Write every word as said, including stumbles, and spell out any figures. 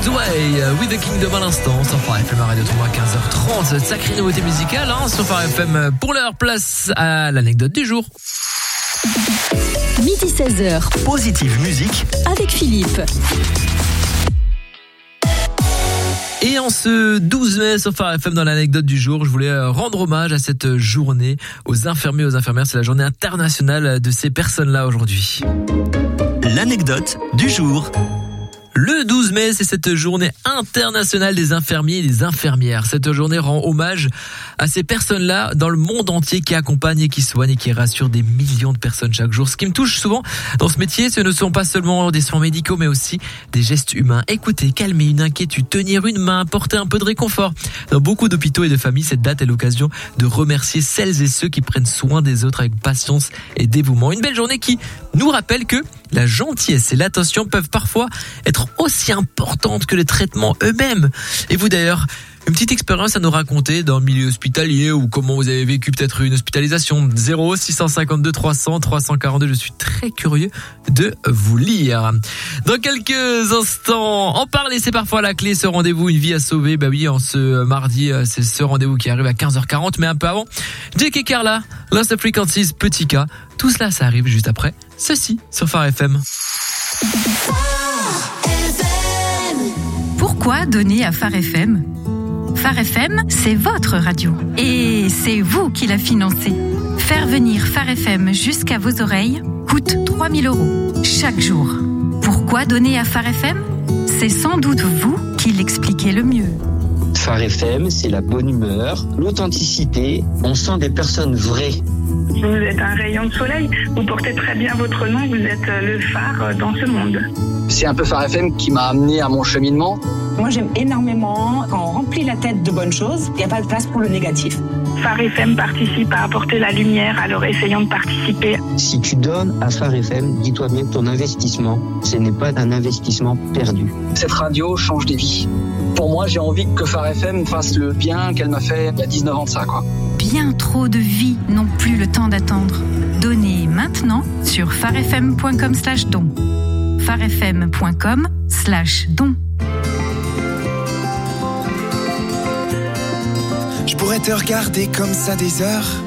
Way with the Kingdom à l'instant sur Phare F M à Radio Tournois quinze heures trente. Sacrée nouveauté musicale hein, sur Phare F M. Pour leur place à l'anecdote du jour. Midi seize heures. Positive musique avec Philippe. Et en ce douze mai sur Phare F M dans l'anecdote du jour, je voulais rendre hommage à cette journée aux infirmiers et aux infirmières. C'est la journée internationale de ces personnes-là aujourd'hui. L'anecdote du jour. Le douze mai, c'est cette journée internationale des infirmiers et des infirmières. Cette journée rend hommage à ces personnes-là dans le monde entier qui accompagnent et qui soignent et qui rassurent des millions de personnes chaque jour. Ce qui me touche souvent dans ce métier, ce ne sont pas seulement des soins médicaux, mais aussi des gestes humains. Écouter, calmer une inquiétude, tenir une main, apporter un peu de réconfort. Dans beaucoup d'hôpitaux et de familles, cette date est l'occasion de remercier celles et ceux qui prennent soin des autres avec patience et dévouement. Une belle journée qui nous rappelle que la gentillesse et l'attention peuvent parfois être aussi importantes que les traitements eux-mêmes. Et vous d'ailleurs, une petite expérience à nous raconter dans le milieu hospitalier ou comment vous avez vécu peut-être une hospitalisation. Zéro six cent cinquante-deux trois cents trois cent quarante-deux, je suis très curieux de vous lire. Dans quelques instants, en parler c'est parfois la clé, ce rendez-vous Une vie à sauver. Bah oui, en ce mardi, c'est ce rendez-vous qui arrive à quinze heures quarante, mais un peu avant. Jake et Carla, Lost Frequencies, Petit K, tout cela ça arrive juste après ceci sur Phare F M. Pourquoi donner à Phare F M ? Phare F M, c'est votre radio. Et c'est vous qui la financez. Faire venir Phare F M jusqu'à vos oreilles coûte trois mille euros chaque jour. Pourquoi donner à Phare F M ? C'est sans doute vous qui l'expliquez le mieux. Phare F M, c'est la bonne humeur, l'authenticité. On sent des personnes vraies. Vous êtes un rayon de soleil. Vous portez très bien votre nom. Vous êtes le phare dans ce monde. C'est un peu Phare F M qui m'a amené à mon cheminement. Moi, j'aime énormément quand on remplit la tête de bonnes choses, il n'y a pas de place pour le négatif. Phare F M participe à apporter la lumière, alors essayons de participer. Si tu donnes à Phare F M, dis-toi bien que ton investissement, ce n'est pas un investissement perdu. Cette radio change des vies. Pour moi, j'ai envie que Phare F M fasse le bien qu'elle m'a fait il y a dix-neuf ans de ça, quoi. Bien trop de vies n'ont plus le temps d'attendre. Donnez maintenant sur pharefm.com slash don. pharefm.com slash don. Je pourrais te regarder comme ça des heures,